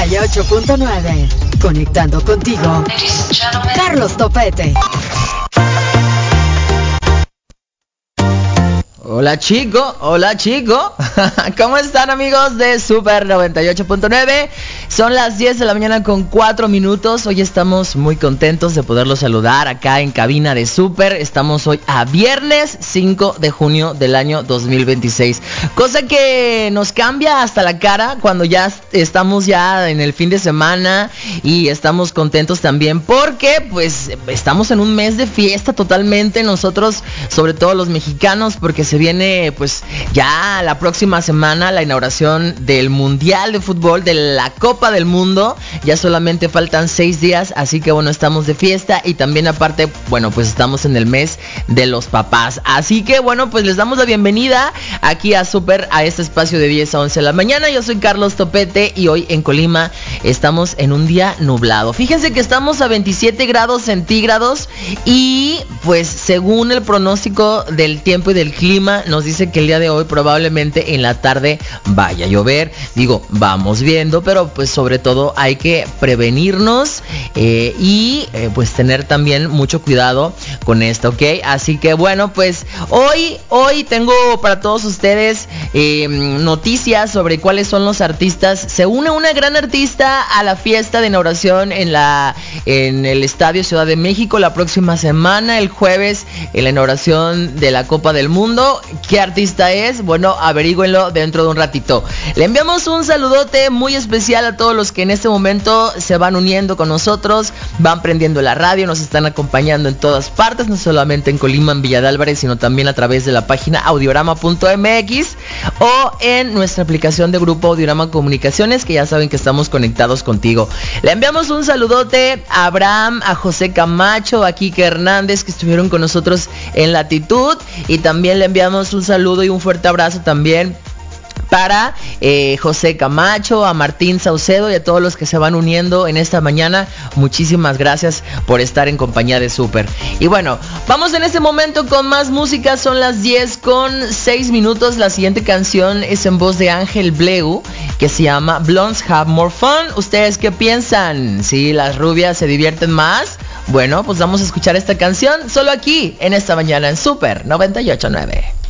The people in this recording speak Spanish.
98.9. Conectando contigo. Carlos Topete. Hola chico, ¿cómo están amigos de Super 98.9? Son las 10 de la mañana con 4 minutos. Hoy estamos muy contentos de poderlos saludar acá en cabina de Super. Estamos hoy a viernes 5 de junio del año 2026. Cosa que nos cambia hasta la cara cuando ya estamos ya en el fin de semana. Y estamos contentos también porque pues estamos en un mes de fiesta totalmente. Nosotros, sobre todo los mexicanos, porque se viene pues ya la próxima semana la inauguración del Mundial de Fútbol, de la Copa del Mundo. Ya solamente faltan 6 días, así que bueno, estamos de fiesta. Y también aparte, bueno, pues estamos en el mes de los papás. Así que bueno, pues les damos la bienvenida aquí a Super, a este espacio de 10 a 11 de la mañana. Yo soy Carlos Topete y hoy en Colima estamos en un día nublado. Fíjense que estamos a 27 grados centígrados y pues según el pronóstico del tiempo y del clima nos dice que el día de hoy probablemente en la tarde vaya a llover. Digo, vamos viendo, pero pues sobre todo hay que prevenirnos y pues tener también mucho cuidado con esto, ¿ok? Así que bueno, pues hoy tengo para todos ustedes noticias sobre cuáles son los artistas. Se une una gran artista a la fiesta de inauguración en el Estadio Ciudad de México la próxima semana, el jueves, en la inauguración de la Copa del Mundo. ¿Qué artista es? Bueno, averígüenlo dentro de un ratito. Le enviamos un saludote muy especial a todos los que en este momento se van uniendo con nosotros, van prendiendo la radio, nos están acompañando en todas partes, no solamente en Colima, en Villa de Álvarez, sino también a través de la página audiorama.mx o en nuestra aplicación de grupo Audiorama Comunicaciones, que ya saben que estamos conectados contigo. Le enviamos un saludote a Abraham, a José Camacho, a Kike Hernández, que estuvieron con nosotros en Latitud, y también le enviamos un saludo y un fuerte abrazo también para José Camacho, a Martín Saucedo y a todos los que se van uniendo en esta mañana. Muchísimas gracias por estar en compañía de Super. Y bueno, vamos en este momento con más música. Son las 10 con 6 minutos. La siguiente canción es en voz de Ángel Bleu, que se llama Blondes Have More Fun. ¿Ustedes qué piensan? ¿Sí, las rubias se divierten más? Bueno, pues vamos a escuchar esta canción solo aquí en esta mañana en Super 98.9.